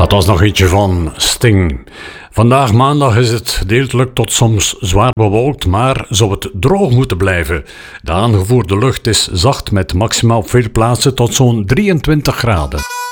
Dat was nog eentje van Sting. Vandaag maandag is het deeltelijk tot soms zwaar bewolkt, maar zou het droog moeten blijven. De aangevoerde lucht is zacht met maximaal op veel plaatsen tot zo'n 23 graden.